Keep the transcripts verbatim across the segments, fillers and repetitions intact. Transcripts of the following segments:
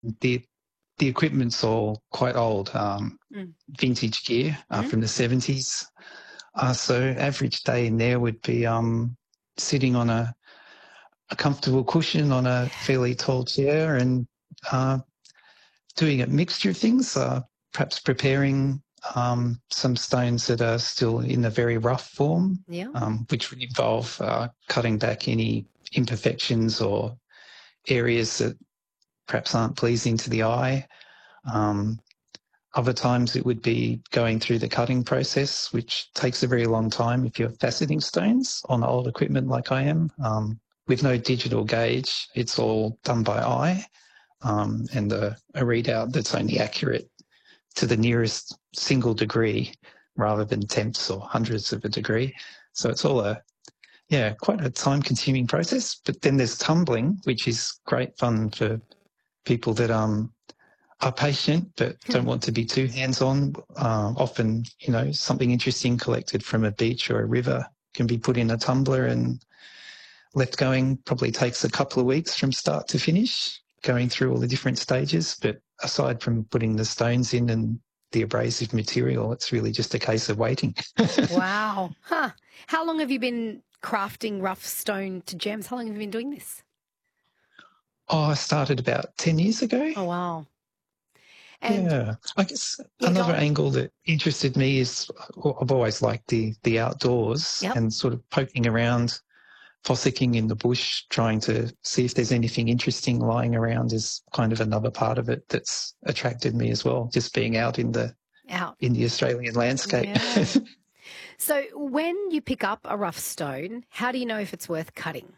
the the equipment's all quite old, um, Mm. vintage gear uh, Mhm. from the seventies. Uh, so average day in there would be um, sitting on a, a comfortable cushion on a fairly tall chair and uh, doing a mixture of things, uh, perhaps preparing um, some stones that are still in a very rough form, Yeah. um, which would involve uh, cutting back any imperfections or areas that perhaps aren't pleasing to the eye. Um, other times it would be going through the cutting process, which takes a very long time if you're faceting stones on old equipment like I am. Um, with no digital gauge, it's all done by eye, um, and a, a readout that's only accurate to the nearest single degree rather than tenths or hundredths of a degree. So it's all a, yeah, quite a time-consuming process. But then there's tumbling, which is great fun for people that um are patient but don't want to be too hands-on. Uh, often, you know, something interesting collected from a beach or a river can be put in a tumbler and left going. Probably takes a couple of weeks from start to finish, going through all the different stages. But aside from putting the stones in and the abrasive material, it's really just a case of waiting. Wow. Huh. How long have you been crafting rough stone to gems? How long have you been doing this? Oh, I started about ten years ago. Oh, wow. And Yeah, I guess yeah, go another on. angle that interested me is I've always liked the the outdoors Yep. and sort of poking around, fossicking in the bush, trying to see if there's anything interesting lying around is kind of another part of it that's attracted me as well. Just being out in the Out. in the Australian landscape. Yeah. So when you pick up a rough stone, how do you know if it's worth cutting?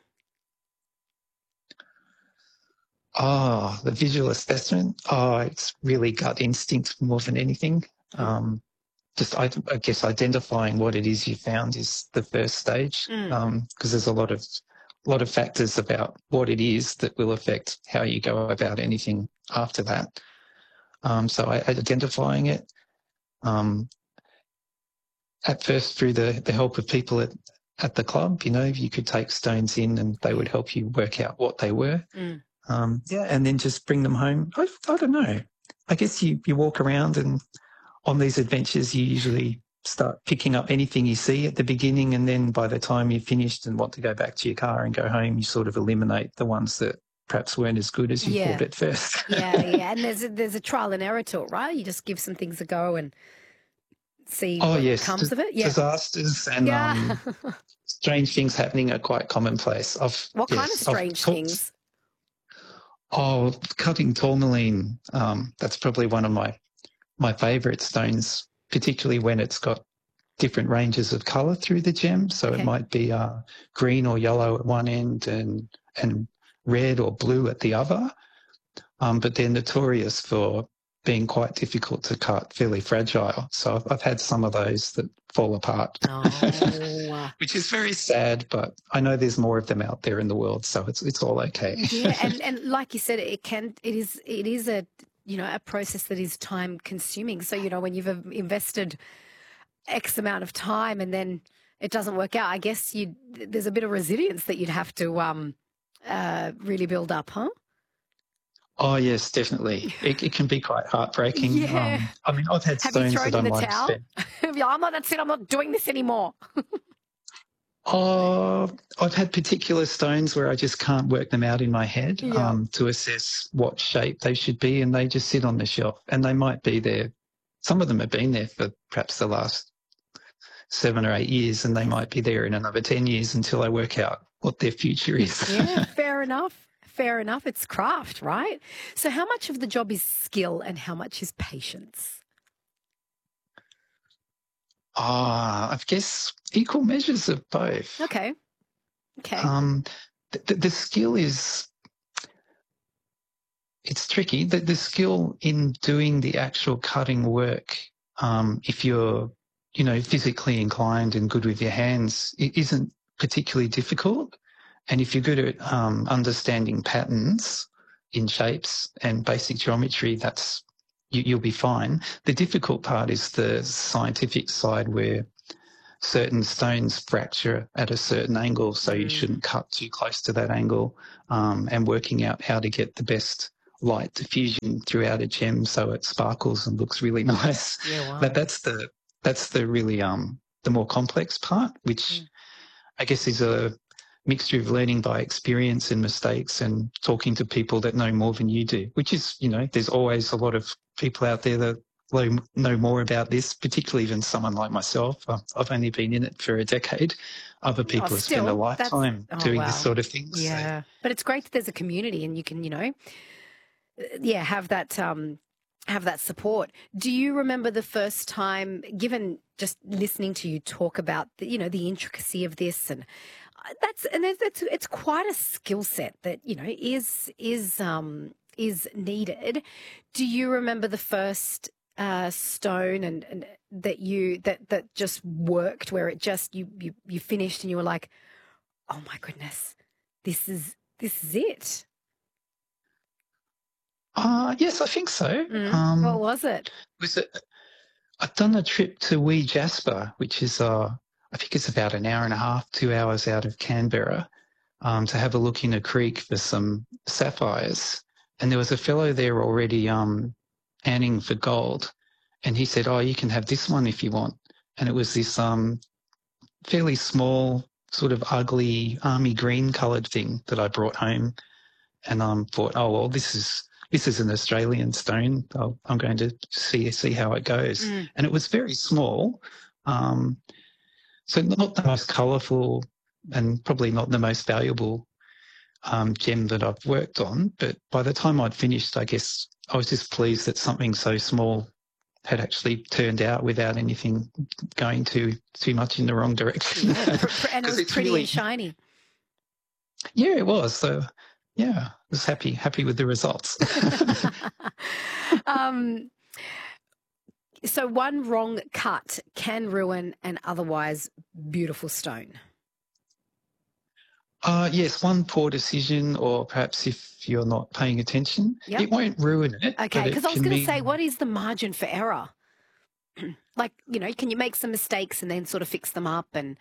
Oh, the visual assessment. Oh, it's really gut instinct more than anything. Hmm. Um, just, I, I guess, identifying what it is you found is the first stage, because Mm. um, there's a lot of lot of factors about what it is that will affect how you go about anything after that. Um, so I, identifying it um, at first through the, the help of people at, at the club, you know, you could take stones in and they would help you work out what they were. Mm. Um, yeah, and then just bring them home. I, I don't know. I guess you, you walk around and on these adventures you usually start picking up anything you see at the beginning, and then by the time you're finished and want to go back to your car and go home, you sort of eliminate the ones that perhaps weren't as good as you Yeah. thought at first. Yeah, yeah. And there's a, there's a trial and error to it, right? You just give some things a go and see Oh, what yes. comes D- of it. Yeah. disasters and Yeah. um, strange things happening are quite commonplace. I've, What kind of yes, I've strange talked, things? oh, cutting tourmaline. Um, that's probably one of my, my favourite stones, particularly when it's got different ranges of colour through the gem. So Okay. it might be uh, green or yellow at one end and and red or blue at the other. Um, but they're notorious for being quite difficult to cut, fairly fragile. So I've, I've had some of those that fall apart, Oh. which is very sad. But I know there's more of them out there in the world, so it's it's all okay. Yeah, and and like you said, it can it is it is a you know a process that is time consuming. So you know when you've uh, invested X amount of time and then it doesn't work out, I guess you there's a bit of resilience that you'd have to um uh really build up, huh? Oh yes, definitely. It, it can be quite heartbreaking. Yeah. Um, I mean, I've had Have you stones thrown that I in the might have towel? spent. You're like, I'm not. That's it. I'm not doing this anymore. Oh, I've had particular stones where I just can't work them out in my head Yeah. um, to assess what shape they should be, and they just sit on the shelf. And they might be there. Some of them have been there for perhaps the last seven or eight years, and they might be there in another ten years until I work out what their future is. Yeah, fair enough. Fair enough. It's craft, right? So how much of the job is skill and how much is patience? Ah, I guess equal measures of both. Okay. Okay. Um, the, the skill is it's tricky. The, the skill in doing the actual cutting work, um, if you're, you know, physically inclined and good with your hands, it isn't particularly difficult. And if you're good at um, understanding patterns in shapes and basic geometry, that's you, you'll be fine. The difficult part is the scientific side where certain stones fracture at a certain angle, so you Mm. shouldn't cut too close to that angle, um, and working out how to get the best light diffusion throughout a gem so it sparkles and looks really nice. Yeah, wow. But that's the that's the really um the more complex part, which Mm. I guess is a mixture of learning by experience and mistakes and talking to people that know more than you do, which is, you know, there's always a lot of people out there that know more about this, particularly than someone like myself. I've only been in it for a decade. Other people Oh, have spent a still, lifetime that's oh doing wow. this sort of thing. So, Yeah, but it's great that there's a community and you can, you know, uh, yeah, have that um have that support. Do you remember the first time, given just listening to you talk about the, you know, the intricacy of this, and uh, that's and it's it's, it's quite a skill set that, you know, is is um is needed. Do you remember the first uh, stone and, and that you that that just worked, where it just you you you finished and you were like, oh my goodness, this is this is it? uh, yes, I think so. Mm. Um, What was it? was it? I've done a trip to Wee Jasper, which is, uh, I think it's about an hour and a half, two hours out of Canberra, um, to have a look in a creek for some sapphires. And there was a fellow there already um, panning for gold. And he said, oh, you can have this one if you want. And it was this um, fairly small, sort of ugly army green coloured thing that I brought home. And I um, thought, oh, well, this is this is an Australian stone. I'll, I'm going to see see how it goes. Mm. And it was very small. Um, so not the most colourful and probably not the most valuable um, gem that I've worked on. But by the time I'd finished, I guess I was just pleased that something so small had actually turned out without anything going too too much in the wrong direction. Yeah, pr- pr- and it 'Cause was it's pretty really- and shiny. Yeah, it was. So yeah, I was happy happy with the results. um, so one wrong cut can ruin an otherwise beautiful stone. Uh, yes, one poor decision, or perhaps if you're not paying attention, Yep. it won't ruin it. Okay, but it because I was can going to mean- say, what is the margin for error? Like, you know, can you make some mistakes and then sort of fix them up? And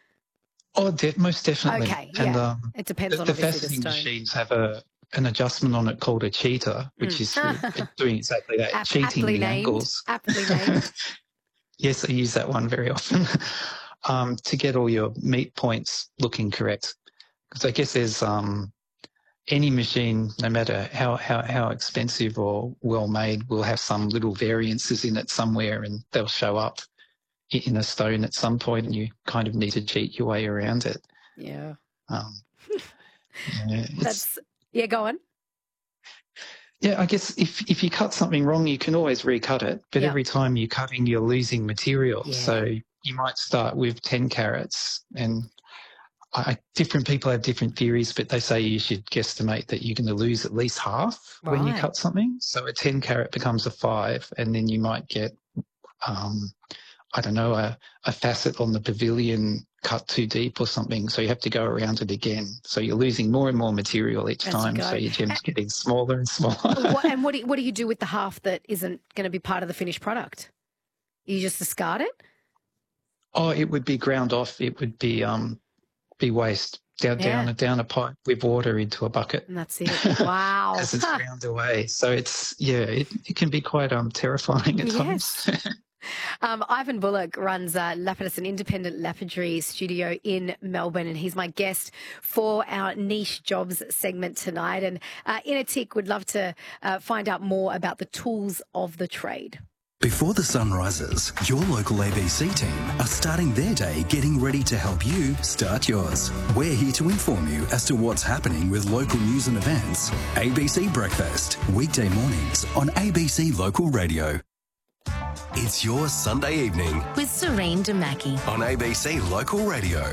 Oh, de- most definitely. Okay, And yeah. um, it depends the, on the obviously the faceting stone. machines have a an adjustment on it called a cheater, which Mm. is for doing exactly that, Ap- cheating aptly the named. angles. Aptly named. Yes, I use that one very often um, to get all your meat points looking correct. Because I guess there's um, any machine, no matter how, how, how expensive or well made, will have some little variances in it somewhere, and they'll show up i- in a stone at some point, and you kind of need to cheat your way around it. Yeah. Um, yeah, it's, That's, yeah, go on. yeah, I guess if, if you cut something wrong, you can always recut it, but Yeah. every time you're cutting, you're losing material. Yeah. So you might start with ten carats, and I, different people have different theories, but they say you should guesstimate that you're going to lose at least half when you Right. cut something. So a ten carat becomes a five, and then you might get, um, I don't know, a, a facet on the pavilion cut too deep or something. So you have to go around it again. So you're losing more and more material each As you time. go. So your gem's getting smaller and smaller. What, and what do, you, what do you do with the half that isn't going to be part of the finished product? You just discard it? Oh, it would be ground off. It would be um, be waste down Yeah. down a down a pipe with water into a bucket. And that's it. Wow. As it's ground away. So it's, yeah, it, it can be quite um terrifying at Yes. times. Um, Ivan Bullock runs uh, Lapidus, an independent lapidary studio in Melbourne, and he's my guest for our niche jobs segment tonight. And uh, in a tick, would love to uh, find out more about the tools of the trade. Before the sun rises, your local A B C team are starting their day getting ready to help you start yours. We're here to inform you as to what's happening with local news and events. A B C Breakfast, weekday mornings on A B C Local Radio. It's your Sunday evening with Serene Damaki. on A B C Local Radio.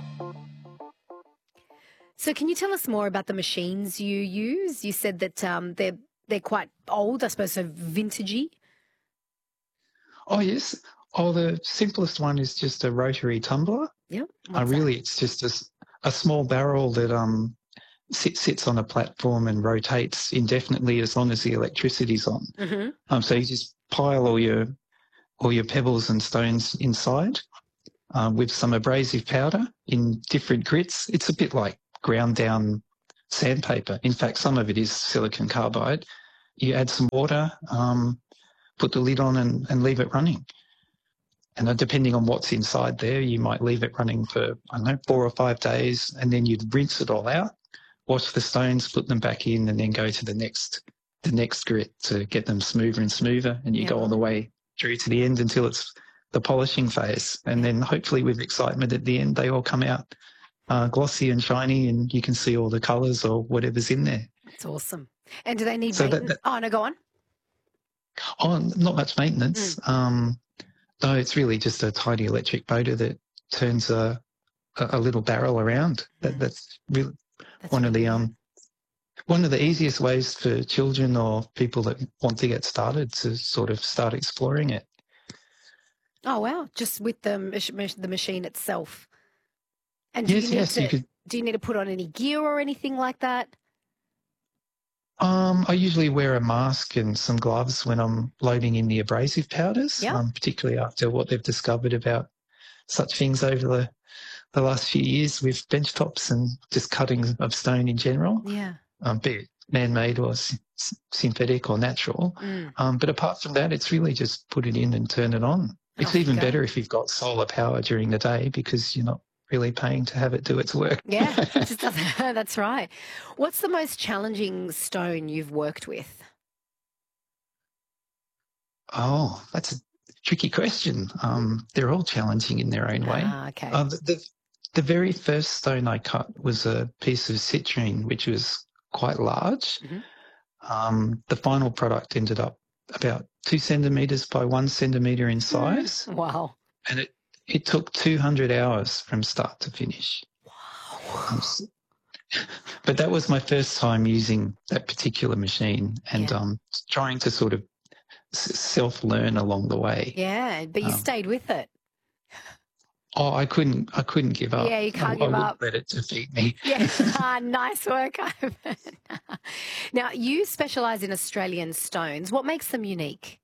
So can you tell us more about the machines you use? You said that um, they're, they're quite old, I suppose, so vintagey. Oh, yes. Oh, the simplest one is just a rotary tumbler. Yep. Uh, really, it's just a, s- a small barrel that um sit, sits on a platform and rotates indefinitely as long as the electricity's on. Mm-hmm. Um, so you just pile all your all your pebbles and stones inside um, with some abrasive powder in different grits. It's a bit like ground down sandpaper. In fact, some of it is silicon carbide. you add some water, um, put the lid on and, and leave it running. And uh, depending on what's inside there, you might leave it running for, I don't know, four or five days, and then you'd rinse it all out, wash the stones, put them back in, and then go to the next the next grit to get them smoother and smoother. And you Yeah. go all the way through to the end until it's the polishing phase. And then hopefully with excitement at the end, they all come out uh, glossy and shiny, and you can see all the colours or whatever's in there. That's awesome. And do they need So that- maintenance? that- Oh, no, go on. Oh, not much maintenance. Mm. Um, no, it's really just a tiny electric motor that turns a, a, a little barrel around. That, Mm. that's really That's one of really the good. um, one of the easiest ways for children or people that want to get started to sort of start exploring it. Oh, wow. Just with the mach- mach- the machine itself. And do Yes, you need yes, to you could. do you need to put on any gear or anything like that? Um, I usually wear a mask and some gloves when I'm loading in the abrasive powders, Yeah. um, particularly after what they've discovered about such things over the, the last few years with bench tops and just cutting of stone in general, Yeah. um, be it man-made or s- s- synthetic or natural. Mm. Um, but apart from that, it's really just put it in and turn it on. It's Off you even go. better if you've got solar power during the day because you're not really paying to have it do its work. Yeah, it just doesn't, that's right. What's the most challenging stone you've worked with? Oh, that's a tricky question. Um, they're all challenging in their own way. Ah, okay. Uh, the, the, the very first stone I cut was a piece of citrine, which was quite large. Mhm. Um, the final product ended up about two centimetres by one centimetre in size, Wow. and it, it took two hundred hours from start to finish. Wow. Um, s- but that was my first time using that particular machine and Yeah. um, trying to sort of s- self-learn along the way. Yeah, but you Um, stayed with it. Oh, I couldn't. I couldn't give up. Yeah, you can't I, give I wouldn't up. let it defeat me. Yeah, ah, nice work, Ivan. Now, you specialise in Australian stones. What makes them unique?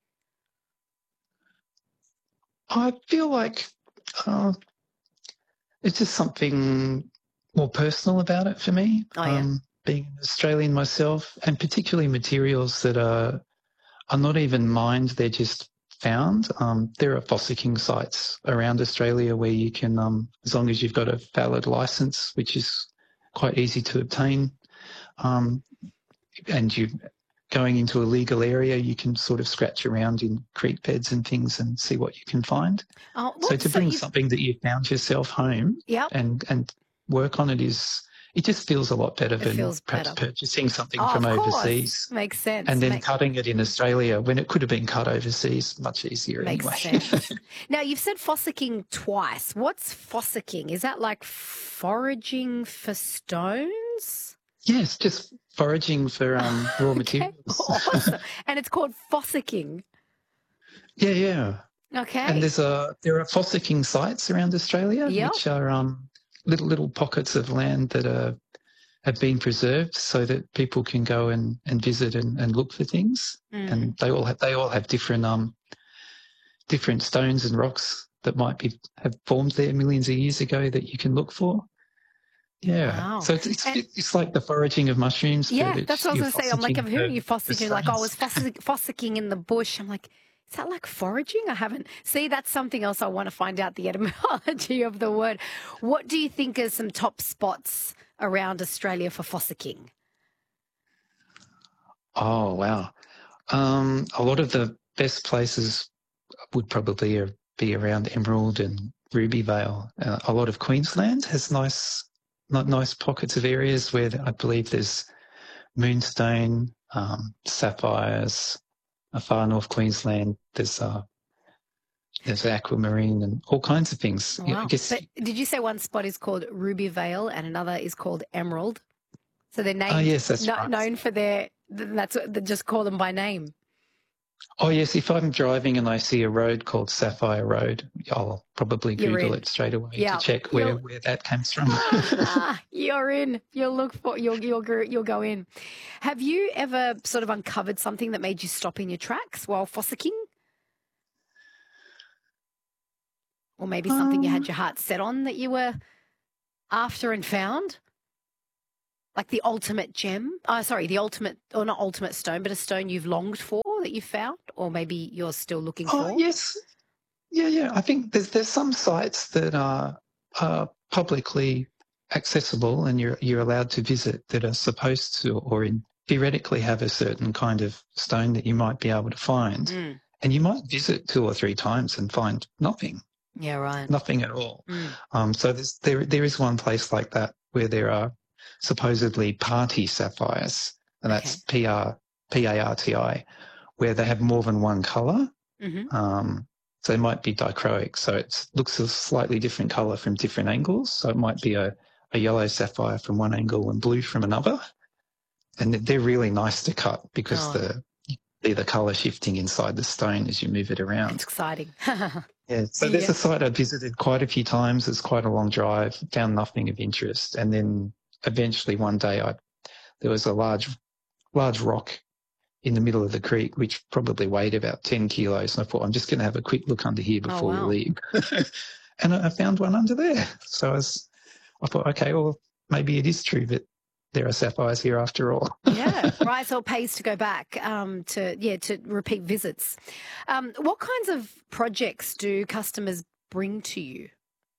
I feel like uh, it's just something more personal about it for me. Oh, yeah. Um, being an Australian myself, and particularly materials that are are not even mined; they're just found. Um, there are fossicking sites around Australia where you can, um, as long as you've got a valid license, which is quite easy to obtain, um, and you going into a legal area, you can sort of scratch around in creek beds and things and see what you can find. Oh, So what? to So bring you, something that you found yourself home yep. and and work on it is, it just feels a lot better It than feels perhaps better. purchasing something Oh, from of course. overseas Makes sense. and then Make- cutting it in Australia when it could have been cut overseas much easier Makes anyway. sense. Now, you've said fossicking twice. What's fossicking? Is that like foraging for stones? Yes, just foraging for um, raw Okay, materials. awesome. And it's called fossicking. Yeah, yeah. Okay. And there's a there are fossicking sites around Australia, Yep. which are um, little little pockets of land that are have been preserved so that people can go and, and visit and, and look for things. Mm. And they all have they all have different um different stones and rocks that might be have formed there millions of years ago that you can look for. Yeah. Wow. So it's it's, And- it's like the foraging of mushrooms. Yeah, but it's, that's what I was you're going to say. I'm like, I'm fossicking hearing for- you for fossicking, like, oh, I was stones. fossick, fossicking in the bush. I'm like, is that like foraging? I haven't. See, that's something else I want to find out the etymology of the word. What do you think are some top spots around Australia for fossicking? Oh, wow. Um, a lot of the best places would probably uh, be around Emerald and Ruby Vale. Uh, a lot of Queensland has nice, not nice pockets of areas where I believe there's moonstone, um, sapphires. Uh, far north Queensland, there's uh, there's aquamarine and all kinds of things. Oh, Yeah, I wow. guess. But did you say one spot is called Ruby Vale and another is called Emerald? So they're named, Oh, yes, that's no- right. known for their, that's what, they just call them by name. Oh, yes. If I'm driving and I see a road called Sapphire Road, I'll probably You're Google in. it straight away Yeah. to check where, You'll- where that comes from. Ah, you're in. You'll look for. You'll you'll go, you'll go in. Have you ever sort of uncovered something that made you stop in your tracks while fossicking, or maybe something you had Um, your heart set on that you were after and found? Like the ultimate gem? Oh, sorry, the ultimate, or not ultimate stone, but a stone you've longed for that you found, or maybe you're still looking Oh, for? yes. Yeah, yeah. I think there's there's some sites that are, are publicly accessible and you're you're allowed to visit that are supposed to or in, theoretically have a certain kind of stone that you might be able to find. Mm. And you might visit two or three times and find nothing, Yeah, right. nothing at all. Mm. Um, so there's, there there is one place like that where there are supposedly party sapphires, and Okay. that's P R P A R T I, where they have more than one colour. Mm-hmm. Um, so they might be dichroic, so it looks a slightly different colour from different angles. So it might be a, a yellow sapphire from one angle and blue from another. And they're really nice to cut because Oh. the see the colour shifting inside the stone as you move it around. It's exciting. Yeah, so there's Yeah. a site I visited quite a few times. It's quite a long drive, found nothing of interest. And then eventually one day I there was a large large rock in the middle of the creek, which probably weighed about ten kilos. And I thought, I'm just going to have a quick look under here Oh, before wow. we leave. And I I found one under there. So I, was, I thought, okay, well, maybe it is true that there are sapphires here after all. Yeah, right. So it pays to go back um, to, yeah, to repeat visits. Um, what kinds of projects do customers bring to you?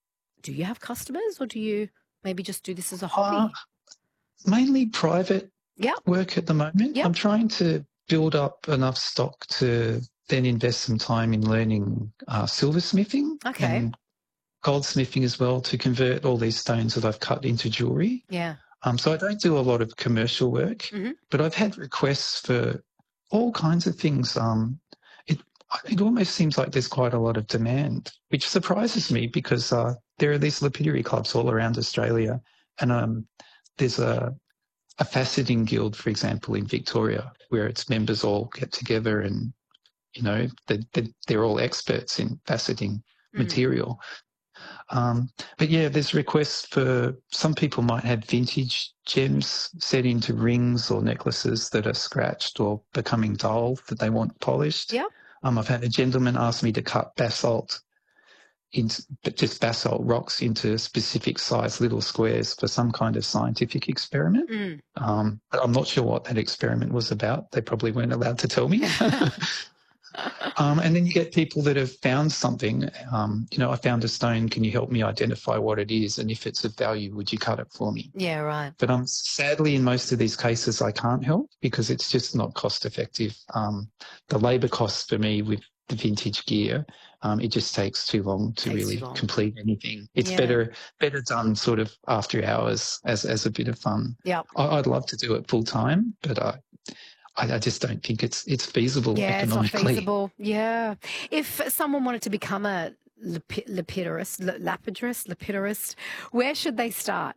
Do you have customers, or do you maybe just do this as a hobby? Uh, mainly private Yep. work at the moment. Yep. I'm trying to build up enough stock to then invest some time in learning uh, silversmithing Okay. and goldsmithing as well to convert all these stones that I've cut into jewellery. Yeah. Um, so I don't do a lot of commercial work, Mhm. but I've had requests for all kinds of things. Um, it it almost seems like there's quite a lot of demand, which surprises me because uh, there are these lapidary clubs all around Australia, and um, there's a a faceting guild, for example, in Victoria, where its members all get together and you know they, they, they're all experts in faceting Mm. material. Um, but yeah, there's requests for some people might have vintage gems set into rings or necklaces that are scratched or becoming dull that they want polished. Yep. Um, I've had a gentleman ask me to cut basalt into just basalt rocks into specific size little squares for some kind of scientific experiment. Mm. Um, but I'm not sure what that experiment was about. They probably weren't allowed to tell me. Um, and then you get people that have found something. Um, you know, I found a stone. Can you help me identify what it is? And if it's of value, would you cut it for me? Yeah, right. But um, sadly, in most of these cases, I can't help because it's just not cost effective. Um, the labour costs for me with the vintage gear, um, it just takes too long to Takes too really long. complete anything. It's Yeah. better better done sort of after hours as as a bit of fun. Yep. I, I'd love to do it full time, but I, I I just don't think it's it's feasible Yeah, it's not economically. feasible. Yeah. If someone wanted to become a lapi- lapidurist, la- lapidurist, lapidurist, where should they start?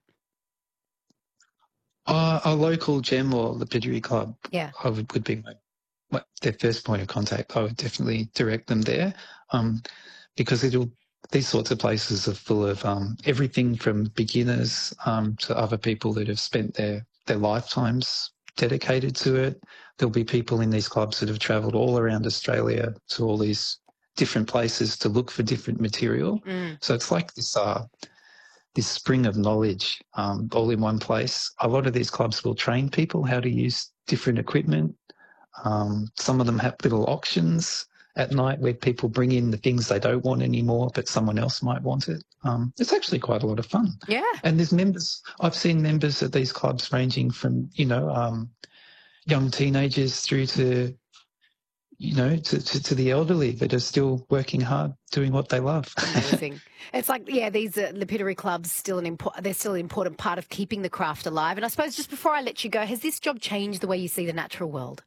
Uh, a local gem or lapidary club, Yeah. I would, would be my, my, their first point of contact. I would definitely direct them there, um, because it'll. These sorts of places are full of um, everything from beginners um, to other people that have spent their their lifetimes dedicated to it. There'll be people in these clubs that have travelled all around Australia to all these different places to look for different material. Mm. So it's like this. Uh, this spring of knowledge um, all in one place. A lot of these clubs will train people how to use different equipment. Um, some of them have little auctions at night where people bring in the things they don't want anymore, but someone else might want it. Um, it's actually quite a lot of fun. Yeah. And there's members, I've seen members at these clubs ranging from, you know, um, young teenagers through to, you know, to, to, to the elderly that are still working hard, doing what they love. Amazing. It's like, yeah, these uh, lapidary clubs still an import. They're still an important part of keeping the craft alive. And I suppose just before I let you go, has this job changed the way you see the natural world?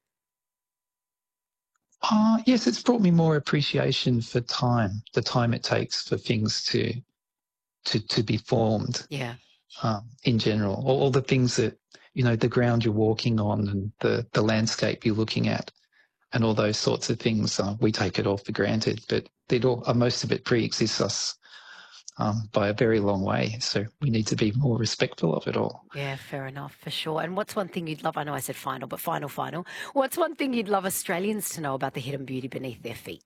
Uh, yes, it's brought me more appreciation for time, the time it takes for things to to to be formed Yeah. um, in general. All, all the things that, you know, the ground you're walking on and the, the landscape you're looking at and all those sorts of things, uh, we take it all for granted, but it all, uh, most of it pre-exists us um, by a very long way. So we need to be more respectful of it all. Yeah, fair enough, for sure. And what's one thing you'd love? I know I said final, but final, final. What's one thing you'd love Australians to know about the hidden beauty beneath their feet?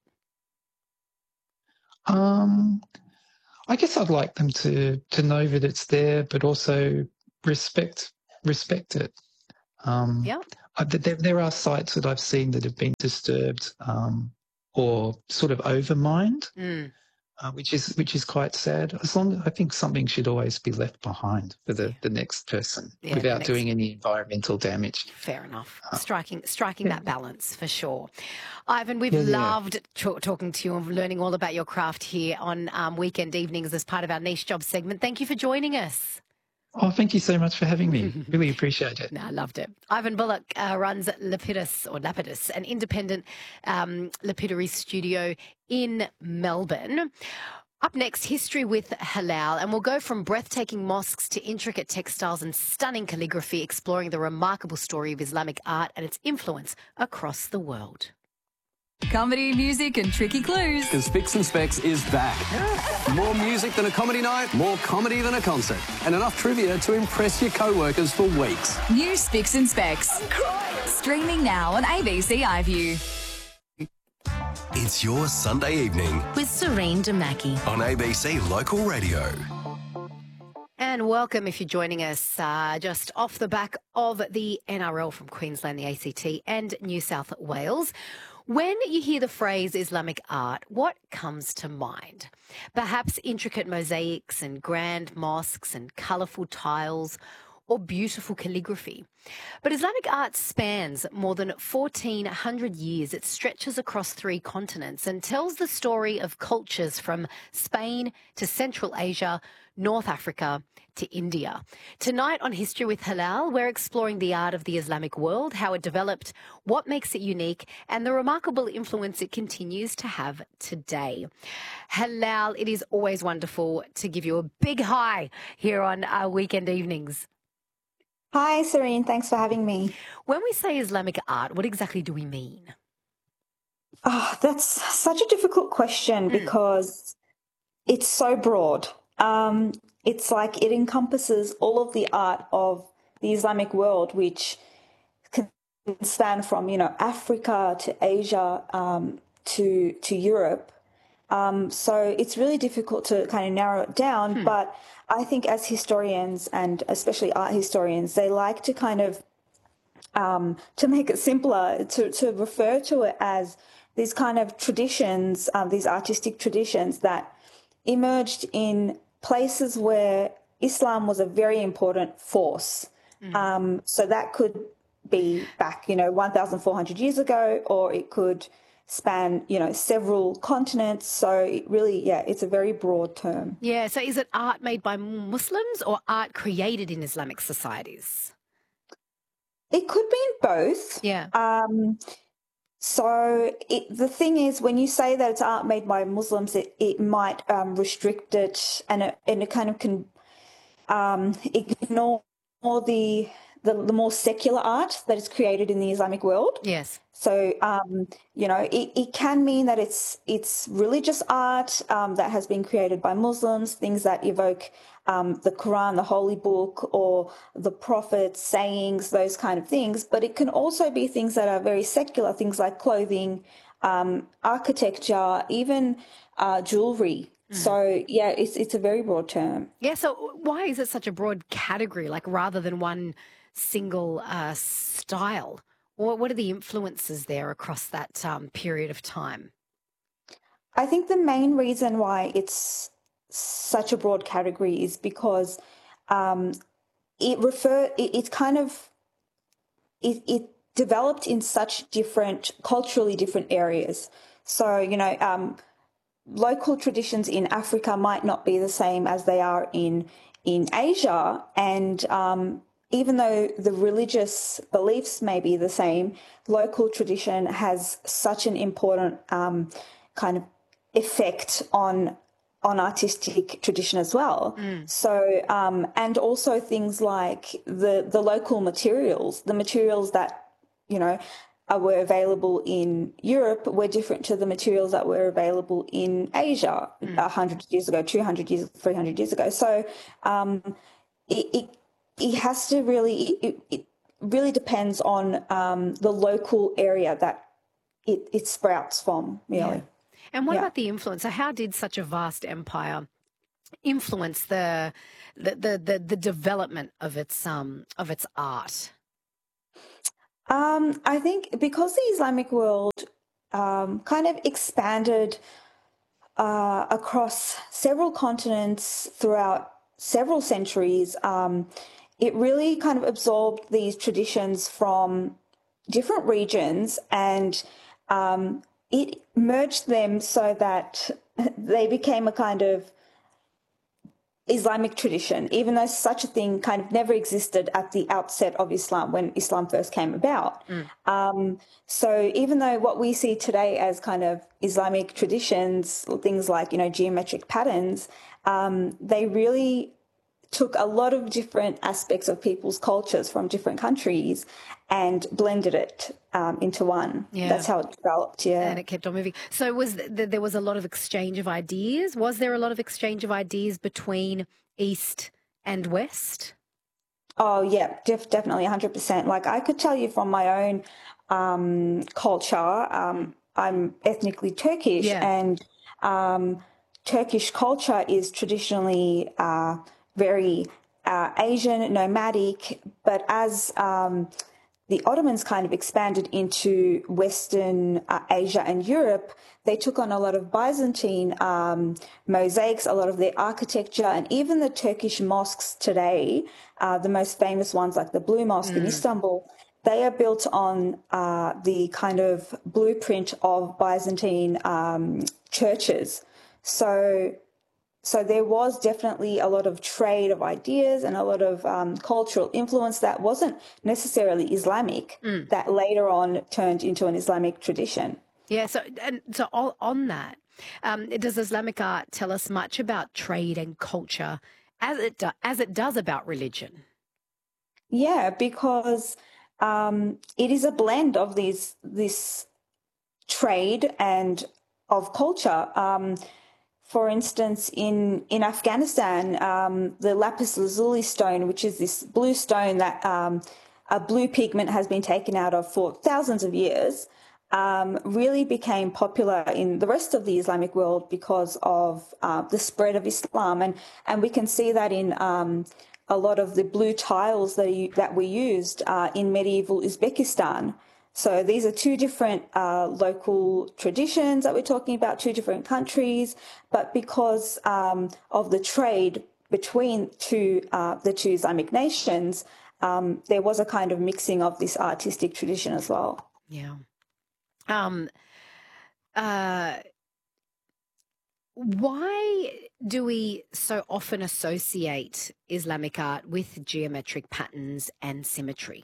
Um, I guess I'd like them to to know that it's there, but also respect respect it. Um, Yeah. I, there, there are sites that I've seen that have been disturbed um, or sort of overmined, Mm. uh, which is which is quite sad. As long as I think something should always be left behind for the, the next person Yeah, the without next- doing any environmental damage. Fair enough. Uh, striking striking yeah. that balance for sure. Ivan, we've Yeah, yeah. loved t- talking to you and learning all about your craft here on um, weekend evenings as part of our Niche Job segment. Thank you for joining us. Oh, thank you so much for having me. Really appreciate it. No, I loved it. Ivan Bullock uh, runs Lapidus, or Lapidus, an independent um, lapidary studio in Melbourne. Up next, history with Halal, and we'll go from breathtaking mosques to intricate textiles and stunning calligraphy, exploring the remarkable story of Islamic art and its influence across the world. Comedy, music and tricky clues. Because Spicks and Specs is back. More music than a comedy night, more comedy than a concert, and enough trivia to impress your co-workers for weeks. New Spicks and Specs. Streaming now on A B C iView. It's your Sunday evening With Serene Damaki. on A B C Local Radio. And welcome if you're joining us uh, just off the back of the N R L from Queensland, the A C T and New South Wales. When you hear the phrase Islamic art, what comes to mind? Perhaps intricate mosaics and grand mosques and colourful tiles, or beautiful calligraphy. But Islamic art spans more than fourteen hundred years. It stretches across three continents and tells the story of cultures from Spain to Central Asia, North Africa to India. Tonight on History with Halal, we're exploring the art of the Islamic world, how it developed, what makes it unique, and the remarkable influence it continues to have today. Halal, it is always wonderful to give you a big hi here on our weekend evenings. Hi, Serene. Thanks for having me. When we say Islamic art, what exactly do we mean? Oh, that's such a difficult question because it's so broad. Um, it's like it encompasses all of the art of the Islamic world, which can span from, you know, Africa to Asia um, to to Europe. Um, so it's really difficult to kind of narrow it down. But I think as historians, and especially art historians, they like to kind of um, to make it simpler, to, to refer to it as these kind of traditions, um, these artistic traditions that emerged in places where Islam was a very important force. Um, so that could be back, you know, one thousand four hundred years ago, or it could span, you know, several continents. So it really, yeah, it's a very broad term. Yeah, so is it art made by Muslims or art created in Islamic societies? It could be in both. Yeah. Um, so it, the thing is, when you say that it's art made by Muslims, it, it might um, restrict it, and it, and it kind of can um, ignore the, the the more secular art that is created in the Islamic world. Yes. So, um, you know, it, it can mean that it's it's religious art um, that has been created by Muslims, things that evoke um, the Quran, the holy book, or the Prophet's sayings, those kind of things. But it can also be things that are very secular, things like clothing, um, architecture, even uh, jewelry. Mm. So, yeah, it's it's a very broad term. Yeah, so why is it such a broad category, like rather than one single uh, style? Or what are the influences there across that um, period of time? I think the main reason why it's such a broad category is because um, it refer it, it kind of it, it developed in such different culturally different areas. So you know, um, local traditions in Africa might not be the same as they are in in Asia, and um, even though the religious beliefs may be the same, local tradition has such an important um, kind of effect on on artistic tradition as well. Mm. So, um, and also things like the the local materials, the materials that, you know, are, were available in Europe were different to the materials that were available in Asia mm. one hundred years ago, two hundred years, three hundred years ago. So um, it, it It has to really, it, it really depends on um, the local area that it, it sprouts from, really. Yeah. And what yeah. about the influence? So how did such a vast empire influence the the the the, the development of its um of its art? Um, I think because the Islamic world um, kind of expanded uh, across several continents throughout several centuries, um, it really kind of absorbed these traditions from different regions, and um, it merged them so that they became a kind of Islamic tradition, even though such a thing kind of never existed at the outset of Islam when Islam first came about. Mm. Um, so even though what we see today as kind of Islamic traditions, things like, you know, geometric patterns, um, they really took a lot of different aspects of people's cultures from different countries and blended it um, into one. Yeah. That's how it developed, yeah. And it kept on moving. So was th- there was a lot of exchange of ideas? Was there a lot of exchange of ideas between East and West? Oh, yeah, def- definitely one hundred percent. Like I could tell you from my own um, culture, um, I'm ethnically Turkish, Yeah. and um, Turkish culture is traditionally uh, very uh, Asian, nomadic, but as um, the Ottomans kind of expanded into Western uh, Asia and Europe, they took on a lot of Byzantine um, mosaics, a lot of their architecture, and even the Turkish mosques today, uh, the most famous ones like the Blue Mosque mm. in Istanbul, they are built on uh, the kind of blueprint of Byzantine um, churches. So So there was definitely a lot of trade of ideas and a lot of um, cultural influence that wasn't necessarily Islamic, mm. that later on turned into an Islamic tradition. Yeah, so and so on that, um, does Islamic art tell us much about trade and culture as it do, as it does about religion? Yeah, because um, it is a blend of these this trade and of culture. Um, For instance, in, in Afghanistan, um, the lapis lazuli stone, which is this blue stone that um, a blue pigment has been taken out of for thousands of years, um, really became popular in the rest of the Islamic world because of uh, the spread of Islam. And, and we can see that in um, a lot of the blue tiles that, you, that were used uh, in medieval Uzbekistan. So these are two different uh, local traditions that we're talking about, two different countries, but because um, of the trade between two, uh, the two Islamic nations, um, there was a kind of mixing of this artistic tradition as well. Yeah. Um. Uh. Why do we so often associate Islamic art with geometric patterns and symmetry?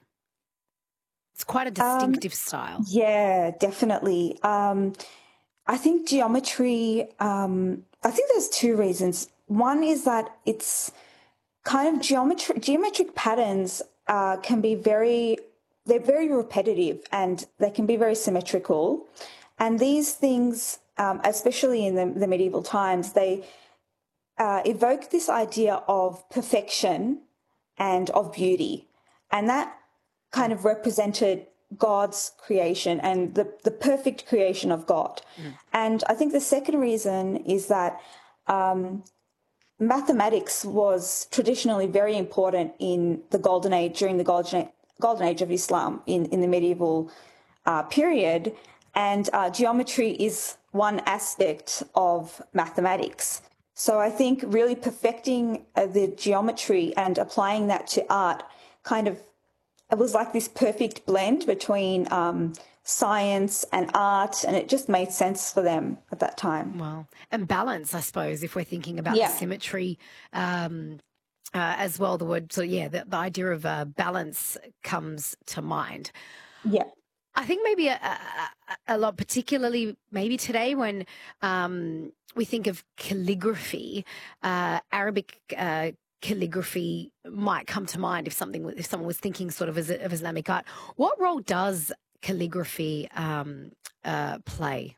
It's quite a distinctive um, style. Yeah, definitely. Um, I think geometry, um, I think there's two reasons. One is that it's kind of geometry, geometric patterns uh, can be very, they're very repetitive and they can be very symmetrical. And these things, um, especially in the, the medieval times, they uh, evoke this idea of perfection and of beauty. And that kind of represented God's creation and the, the perfect creation of God. Mm. And I think the second reason is that um, mathematics was traditionally very important in the Golden Age, during the Golden Age, Golden Age of Islam in, in the medieval uh, period. And uh, geometry is one aspect of mathematics. So I think really perfecting uh, the geometry and applying that to art kind of, it was like this perfect blend between um, science and art, and it just made sense for them at that time. Wow. And balance, I suppose, if we're thinking about yeah. the symmetry um, uh, as well, the word, so yeah, the, the idea of uh, balance comes to mind. Yeah. I think maybe a, a, a lot, particularly maybe today when um, we think of calligraphy, uh, Arabic uh calligraphy might come to mind if something if someone was thinking sort of as of Islamic art. What role does calligraphy um, uh, play?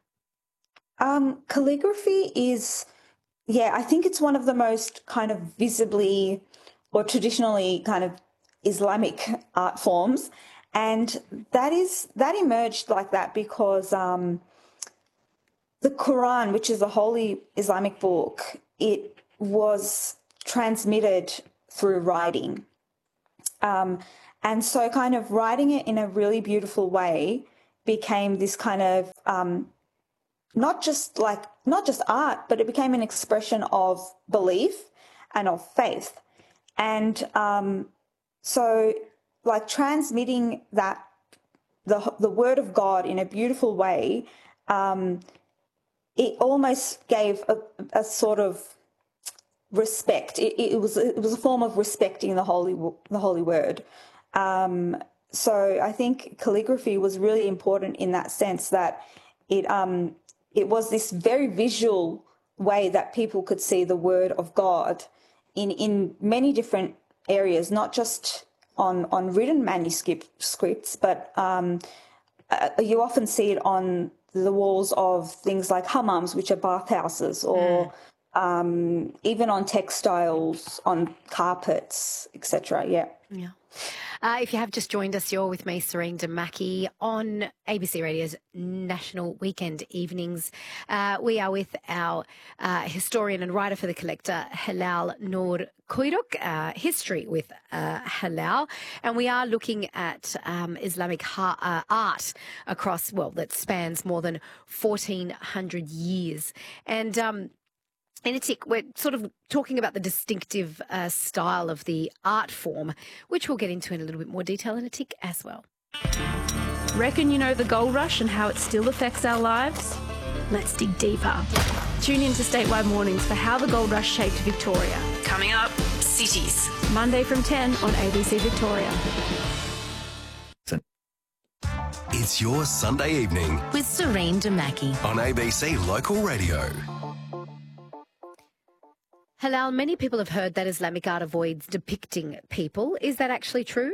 Um, calligraphy is, yeah, I think it's one of the most kind of visibly or traditionally kind of Islamic art forms, and that is that emerged like that because um, the Quran, which is a holy Islamic book, it was transmitted through writing. Um, and so kind of writing it in a really beautiful way became this kind of um, not just like, not just art, but it became an expression of belief and of faith. And um, so like transmitting that, the the word of God in a beautiful way, um, it almost gave a, a sort of respect. It, it was it was a form of respecting the holy the holy word. Um, so I think calligraphy was really important in that sense, that it um, it was this very visual way that people could see the word of God in in many different areas, not just on on written manuscripts, but um, uh, you often see it on the walls of things like hammams, which are bathhouses, or mm. um, even on textiles, on carpets, et cetera. Yeah. Yeah. Uh, if you have just joined us, you're with me, Serene Damaki, on A B C Radio's National Weekend Evenings. Uh, we are with our uh, historian and writer for The Collector, Hilal Noor Kuyruk, uh, History with uh, Hilal. And we are looking at um, Islamic ha- uh, art across, well, that spans more than fourteen hundred years. And um In a tick, we're sort of talking about the distinctive uh, style of the art form, which we'll get into in a little bit more detail in a tick as well. Reckon you know the gold rush and how it still affects our lives? Let's dig deeper. Tune in to Statewide Mornings for how the gold rush shaped Victoria. Coming up, cities. Monday from ten on A B C Victoria. It's your Sunday evening With Serene Damaki. on A B C Local Radio. Hilal, many people have heard that Islamic art avoids depicting people. Is that actually true?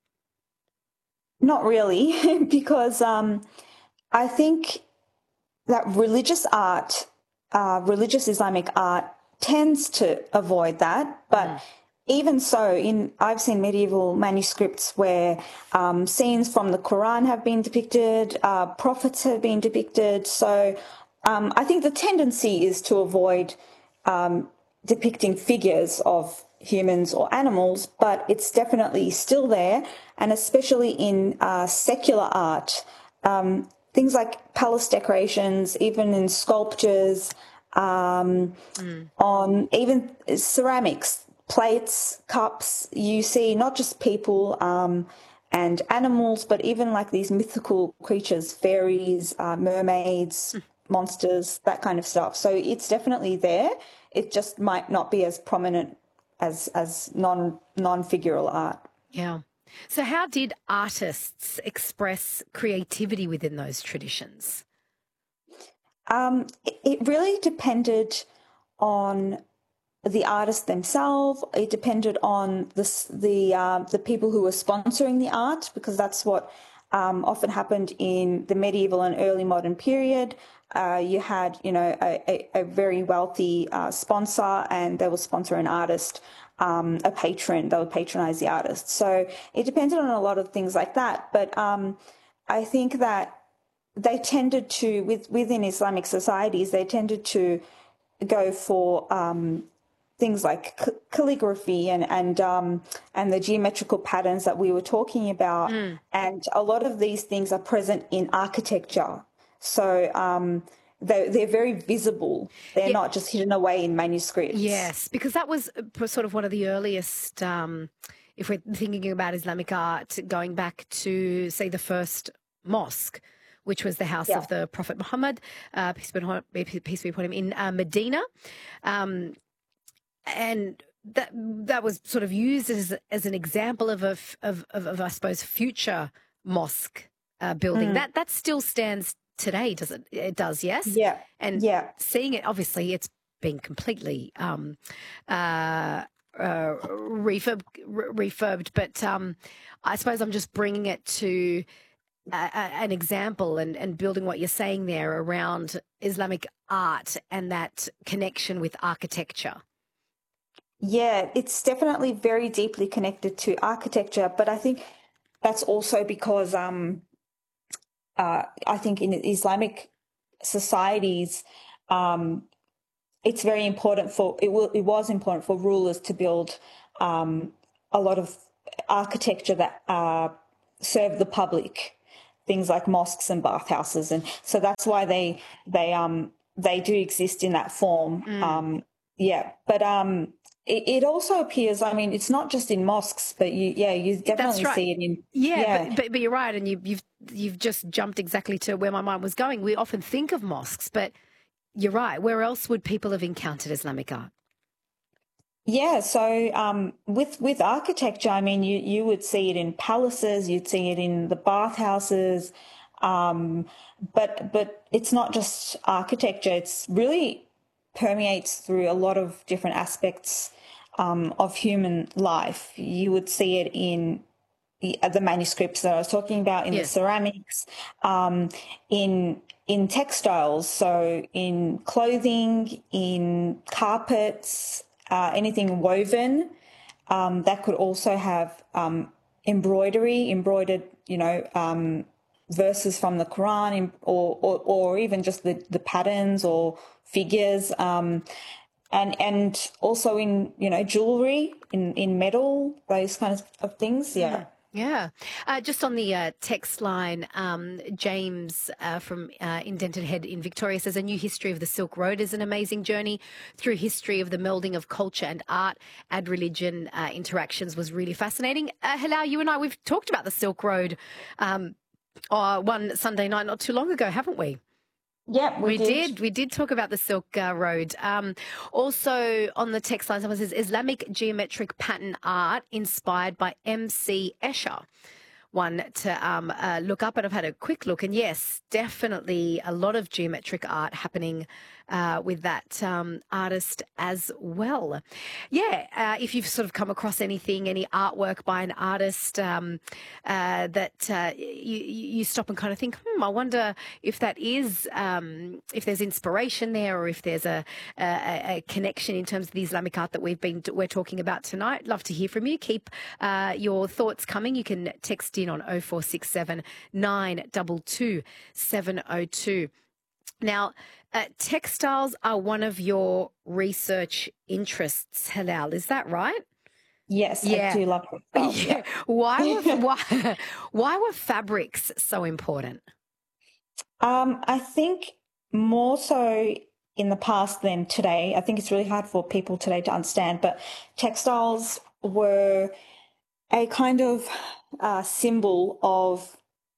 Not really, because um, I think that religious art, uh, religious Islamic art tends to avoid that. But mm. even so, in I've seen medieval manuscripts where um, scenes from the Quran have been depicted, uh, prophets have been depicted. So um, I think the tendency is to avoid um, depicting figures of humans or animals, but it's definitely still there, and especially in uh, secular art, um, things like palace decorations, even in sculptures, um, mm. on even ceramics, plates, cups, you see not just people um, and animals, but even like these mythical creatures, fairies, uh, mermaids, mm. monsters, that kind of stuff. So it's definitely there. It just might not be as prominent as as non non-figural art. Yeah. So how did artists express creativity within those traditions? Um, it, it really depended on the artists themselves. It depended on the the uh, the people who were sponsoring the art, because that's what um, often happened in the medieval and early modern period. Uh, you had, you know, a, a, a very wealthy uh, sponsor, and they will sponsor an artist, um, a patron. They would patronize the artist. So it depended on a lot of things like that. But um, I think that they tended to, with, within Islamic societies, they tended to go for um, things like c- calligraphy and and um, and the geometrical patterns that we were talking about. Mm. And a lot of these things are present in architecture. So um, they're, they're very visible. They're yeah. not just hidden away in manuscripts. Yes, because that was sort of one of the earliest, um, if we're thinking about Islamic art, going back to, say, the first mosque, which was the house yeah. of the Prophet Muhammad, uh, peace, be, peace be upon him, in uh, Medina. Um, and that that was sort of used as, as an example of, a, of, of, of, I suppose, future mosque uh, building. Mm. That That still stands today, does it? It does, yes? Yeah. And yeah. seeing it, obviously, it's been completely um, uh, uh, refurb, re- refurbed, but um, I suppose I'm just bringing it to a, a, an example and, and building what you're saying there around Islamic art and that connection with architecture. Yeah, it's definitely very deeply connected to architecture, but I think that's also because um, uh, I think in Islamic societies, um, it's very important for it. Will, it was important for rulers to build um, a lot of architecture that uh, served the public, things like mosques and bathhouses, and so that's why they they um they do exist in that form. Mm. Um, yeah, but um, it, it also appears. I mean, it's not just in mosques, but you yeah you definitely right. see it in yeah. yeah. But, but but you're right, and you, you've you've just jumped exactly to where my mind was going. We often think of mosques, but you're right. Where else would people have encountered Islamic art? Yeah, so um, with with architecture, I mean, you, you would see it in palaces, you'd see it in the bathhouses, um, but but it's not just architecture. It's really permeates through a lot of different aspects um, of human life. You would see it in the manuscripts that I was talking about, in yes. the ceramics, um, in in textiles, so in clothing, in carpets, uh, anything woven. Um, that could also have um, embroidery, embroidered, you know, um, verses from the Quran, or or, or even just the, the patterns or figures, um, and and also in, you know, jewelry, in, in metal, those kinds of things. Yeah. Mm. Yeah. Uh, just on the uh, text line, um, James uh, from uh, Indented Head in Victoria says, a new history of the Silk Road is an amazing journey through history of the melding of culture and art and religion uh, interactions was really fascinating. Uh, Hilal, you and I, we've talked about the Silk Road um, uh, one Sunday night not too long ago, haven't we? Yeah, we, we did. did. We did talk about the Silk uh, Road. Um, also on the text line, someone says, Islamic geometric pattern art inspired by M C Escher. One to um, uh, look up, and I've had a quick look, and yes, definitely a lot of geometric art happening uh, with that um, artist as well. Yeah, uh, if you've sort of come across anything, any artwork by an artist um, uh, that uh, you, you stop and kind of think, hmm, I wonder if that is, um, if there's inspiration there, or if there's a, a, a connection in terms of the Islamic art that we've been we're talking about tonight. Love to hear from you. Keep uh, your thoughts coming. You can text in on oh four six seven, nine two two, seven oh two. Now, uh, textiles are one of your research interests, Hilal. Is that right? Yes, yeah. I do love textiles. Yeah. Why were why why were fabrics so important? Um, I think more so in the past than today. I think it's really hard for people today to understand, but textiles were a kind of uh, symbol of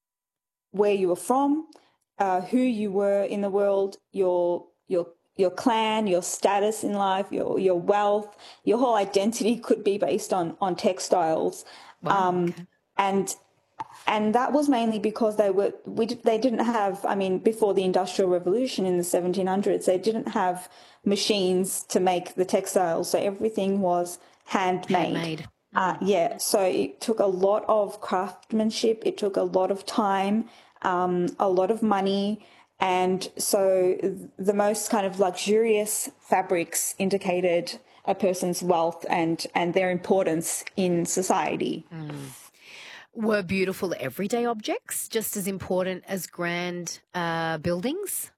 where you were from, uh, who you were in the world, your your your clan, your status in life, your your wealth, your whole identity could be based on on textiles. Wow, um, okay. and and that was mainly because they were we they didn't have. I mean, before the Industrial Revolution in the seventeen hundreds, they didn't have machines to make the textiles, so everything was handmade. Handmade. Uh, yeah, so it took a lot of craftsmanship, it took a lot of time, um, a lot of money, and so the most kind of luxurious fabrics indicated a person's wealth and, and their importance in society. Mm. Were beautiful everyday objects just as important as grand uh, buildings?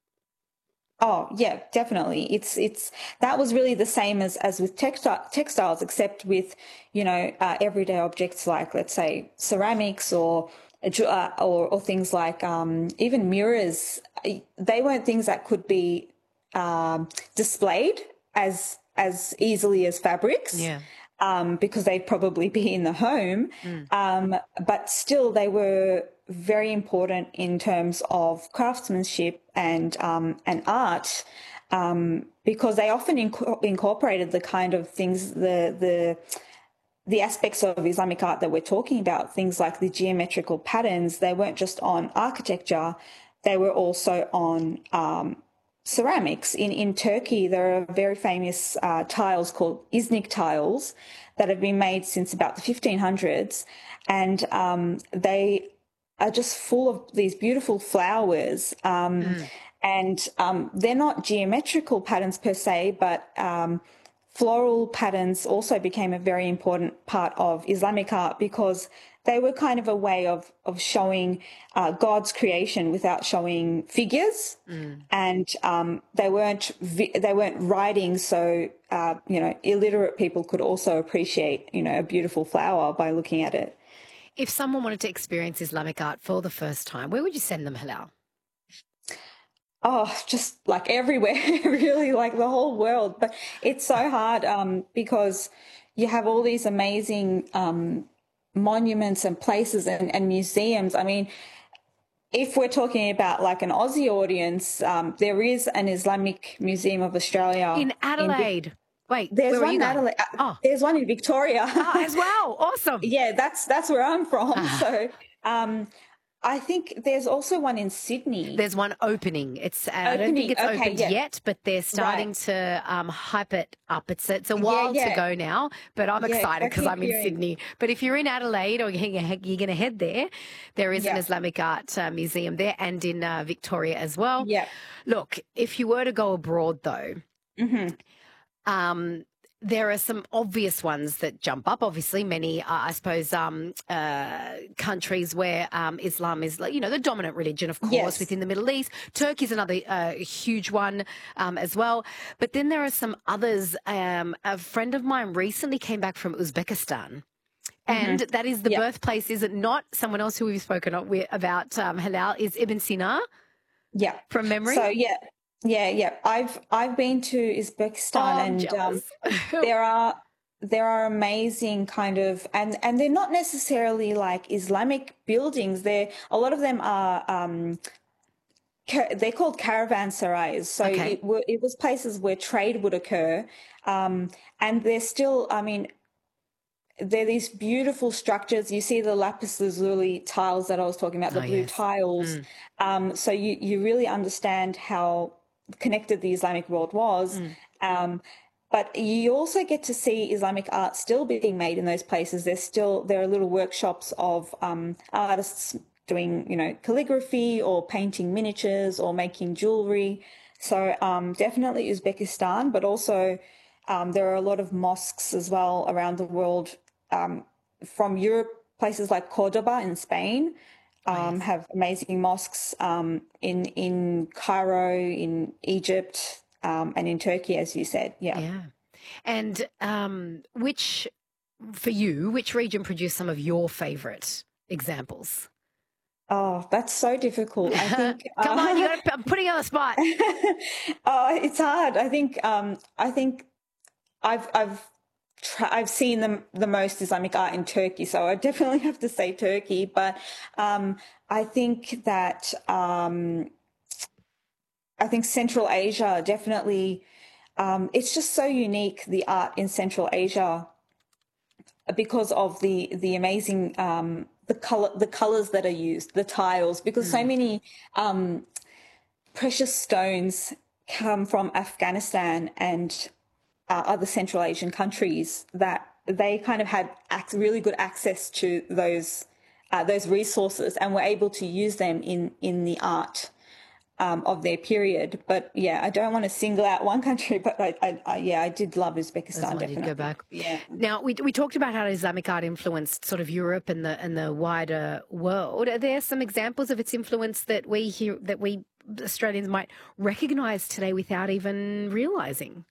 Oh, yeah, definitely. It's it's that was really the same as, as with textile, textiles, except with, you know, uh, everyday objects like, let's say, ceramics or uh, or, or things like um, even mirrors. They weren't things that could be um, displayed as as easily as fabrics. Yeah. Um, because they'd probably be in the home, mm. um, but still they were very important in terms of craftsmanship and um, and art, um, because they often inc- incorporated the kind of things, the the the aspects of Islamic art that we're talking about, things like the geometrical patterns. They weren't just on architecture; they were also on um, ceramics. In in Turkey, there are very famous uh, tiles called Iznik tiles that have been made since about the fifteen hundreds, and um, they are just full of these beautiful flowers. Um, mm. And um, they're not geometrical patterns per se, but um, floral patterns also became a very important part of Islamic art because they were kind of a way of of showing uh, God's creation without showing figures, mm. and um, they weren't they weren't writing, so uh, you know, illiterate people could also appreciate, you know, a beautiful flower by looking at it. If someone wanted to experience Islamic art for the first time, where would you send them, Hilal? Oh, just like everywhere, really, like the whole world. But it's so hard um, because you have all these amazing um, monuments and places and, and museums. I mean, if we're talking about like an Aussie audience, um, there is an Islamic Museum of Australia. In Adelaide. In Wait, there's where one are you in going? Adelaide. Oh. There's one in Victoria. Oh, as well. Awesome. Yeah, that's that's where I'm from. So um, I think there's also one in Sydney. There's one opening. It's uh, opening. I don't think it's okay, opened yeah. yet, but they're starting right. to um, hype it up. It's it's a while yeah, yeah. to go now, but I'm yeah, excited because I'm in hearing. Sydney. But if you're in Adelaide or you're, you're going to head there, there is yeah. an Islamic art uh, museum there, and in uh, Victoria as well. Yeah. Look, if you were to go abroad, though, mm-hmm. um, there are some obvious ones that jump up. Obviously, many, uh, I suppose, um, uh, countries where um, Islam is, you know, the dominant religion, of course, yes. within the Middle East. Turkey's another uh, huge one um, as well. But then there are some others. Um, a friend of mine recently came back from Uzbekistan. And mm-hmm. that is the yep. birthplace, is it not? Someone else who we've spoken about, um, Hilal, is Ibn Sina. Yeah. From memory. So, yeah. Yeah, yeah. I've I've been to Uzbekistan, oh, and um, there are there are amazing kind of and and they're not necessarily like Islamic buildings. They're a lot of them are um, car- they're called caravanserais. So okay. it, w- it was places where trade would occur, um, and they're still. I mean, they're these beautiful structures. You see the lapis lazuli tiles that I was talking about, the oh, blue yes. tiles. Mm. Um, so you you really understand how connected the Islamic world was. Mm. Um, but you also get to see Islamic art still being made in those places. There's still, there are little workshops of um, artists doing, you know, calligraphy or painting miniatures or making jewelry. So um, definitely Uzbekistan, but also um, there are a lot of mosques as well around the world um, from Europe, places like Cordoba in Spain. Um, nice. Have amazing mosques um, in in Cairo, in Egypt, um, and in Turkey, as you said. Yeah. Yeah. And um, which, for you, which region produced some of your favourite examples? Oh, that's so difficult. I think. Come uh, on, you gotta, I'm putting you on the spot. Oh, it's hard. I think. Um, I think I've I've. I've seen the, the most Islamic art in Turkey, so I definitely have to say Turkey. But um, I think that um, I think Central Asia definitely. Um, it's just so unique, the art in Central Asia, because of the the amazing um, the color the colors that are used, the tiles, because mm. so many um, precious stones come from Afghanistan and Uh, other Central Asian countries, that they kind of had ac- really good access to those uh, those resources and were able to use them in in the art um, of their period. But yeah, I don't want to single out one country, but I, I, I yeah, I did love Uzbekistan. Definitely go back. Yeah. Now we we talked about how Islamic art influenced sort of Europe and the and the wider world. Are there some examples of its influence that we hear that we Australians might recognise today without even realising?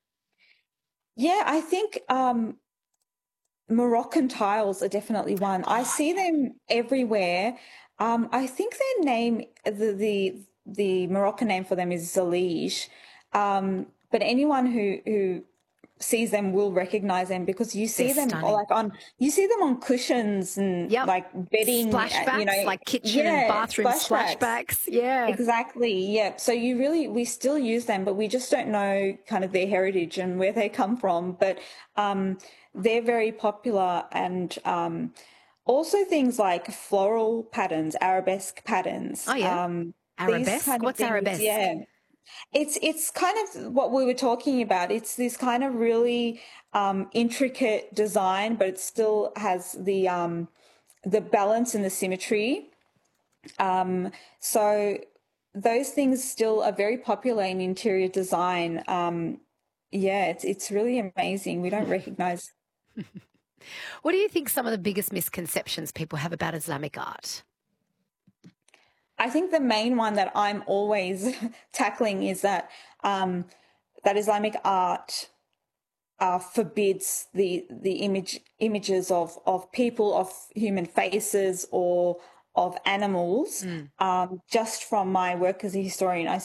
Yeah, I think um, Moroccan tiles are definitely one. I see them everywhere. Um, I think their name, the, the the Moroccan name for them is Zalij. Um, but anyone who who sees them will recognize them because you see They're them stunning. like on you see them on cushions and yep. like bedding, splashbacks, you know, like kitchen yeah, and bathroom splashbacks. splashbacks. Yeah, exactly. Yeah. So you really we still use them, but we just don't know kind of their heritage and where they come from. But um, they're very popular, and um, also things like floral patterns, arabesque patterns. Oh yeah, um, arabesque. Kind of What's things, arabesque? Yeah. It's it's kind of what we were talking about. It's this kind of really um, intricate design, but it still has the um, the balance and the symmetry. Um, so those things still are very popular in interior design. Um, yeah, it's it's really amazing. We don't recognize. What do you think some of the biggest misconceptions people have about Islamic art? I think the main one that I'm always tackling is that um, that Islamic art uh, forbids the the image images of of people, of human faces, or of animals. Mm. Um, just from my work as a historian, I